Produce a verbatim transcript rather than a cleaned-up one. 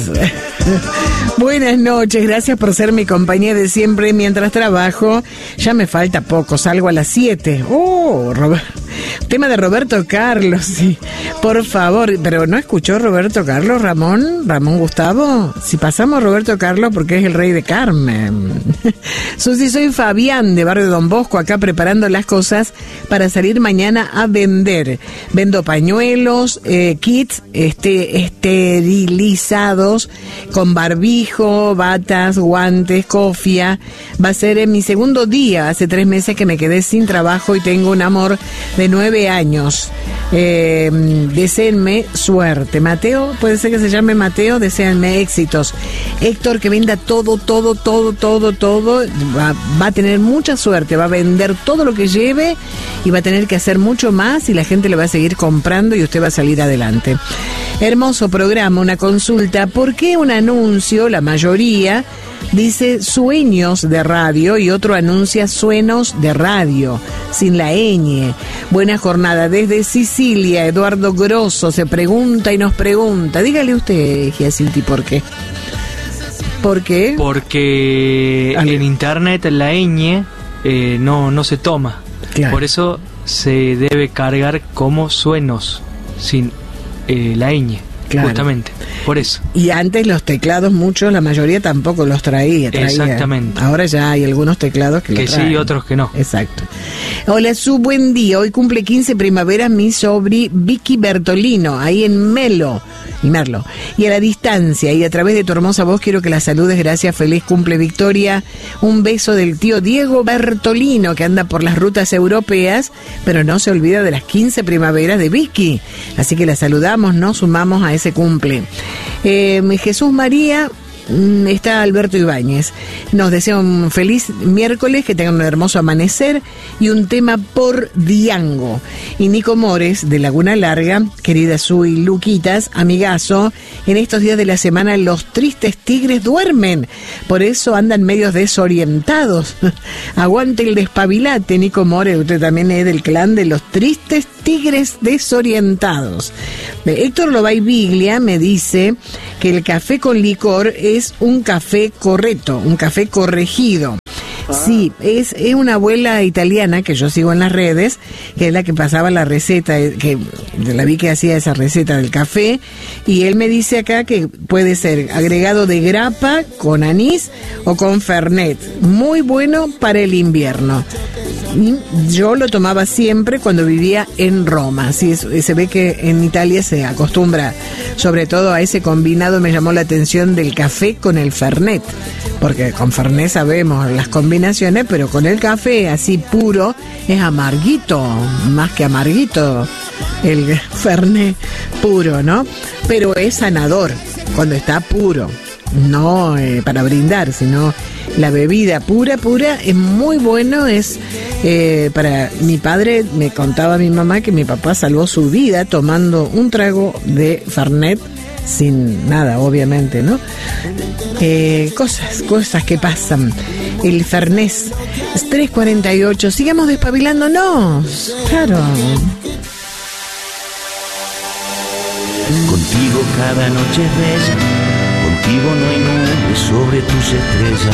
Buenas noches, gracias por ser mi compañía de siempre mientras trabajo. Ya me falta poco, salgo a las siete. Oh, Robert. Tema de Roberto Carlos, sí. Por favor, pero ¿no escuchó Roberto Carlos, Ramón? ¿Ramón Gustavo? Si pasamos Roberto Carlos porque es el rey de Carmen. Susi, soy Fabián de Barrio Don Bosco, acá preparando las cosas para salir mañana a vender. Vendo pañuelos, eh, kits este, esterilizados, con barbijo, batas, guantes, cofia. Va a ser en mi segundo día, hace tres meses que me quedé sin trabajo y tengo un amor de nueve años. Eh, deseenme suerte. Mateo, puede ser que se llame Mateo, deseenme éxitos. Héctor, que venda todo, todo, todo, todo, todo. Va, va a tener mucha suerte, va a vender todo lo que lleve y va a tener que hacer mucho más y la gente le va a seguir comprando y usted va a salir adelante. Hermoso programa, una consulta. ¿Por qué un anuncio, la mayoría, dice sueños de radio y otro anuncia suenos de radio, sin la ñ? Buena jornada desde Sicilia. Eduardo Grosso se pregunta y nos pregunta. Dígale usted, Giacinti, ¿por qué? ¿Por qué? Porque Ale. En internet la ñ eh, no, no se toma. Claro. Por eso se debe cargar como suenos, sin eh, la ñ. Claro. Justamente, por eso. Y antes los teclados, muchos, la mayoría tampoco los traía, traía. Exactamente. Ahora ya hay algunos teclados que, que lo traen. sí y otros que no. Exacto. Hola, Su, buen día. Hoy cumple quince primaveras mi sobri Vicky Bertolino, ahí en Melo y Merlo. Y a la distancia y a través de tu hermosa voz quiero que la saludes. Gracias, feliz cumple, Victoria. Un beso del tío Diego Bertolino, que anda por las rutas europeas, pero no se olvida de las quince primaveras de Vicky. Así que la saludamos, nos sumamos a ese cumple. Eh, Jesús María, está Alberto Ibáñez. Nos desea un feliz miércoles, que tengan un hermoso amanecer y un tema por Diango. Y Nico Mores, de Laguna Larga, querida Sui Luquitas, amigazo, en estos días de la semana los tristes tigres duermen, por eso andan medios desorientados. Aguante el despabilate, Nico Mores, usted también es del clan de los tristes tigres desorientados. Héctor Lobay Biglia me dice que el café con licor es un café correcto, un café corregido. Sí, es, es una abuela italiana que yo sigo en las redes, que es la que pasaba la receta, que la vi que hacía esa receta del café, y él me dice acá que puede ser agregado de grapa, con anís o con fernet. Muy bueno para el invierno. Yo lo tomaba siempre cuando vivía en Roma. Sí, se ve que en Italia se acostumbra sobre todo a ese combinado. Me llamó la atención del café con el fernet, porque con fernet sabemos las combinaciones, pero con el café así puro es amarguito, más que amarguito el fernet puro, ¿no? Pero es sanador cuando está puro, no eh, para brindar, sino la bebida pura, pura, es muy bueno. Es eh, para mi padre, me contaba mi mamá que mi papá salvó su vida tomando un trago de fernet, sin nada, obviamente, ¿no? Eh, cosas, cosas que pasan. El fernés. Es tres cuarenta y ocho. Sigamos despabilándonos. Claro. Contigo cada noche es bella. Contigo no hay nubes sobre tus estrellas.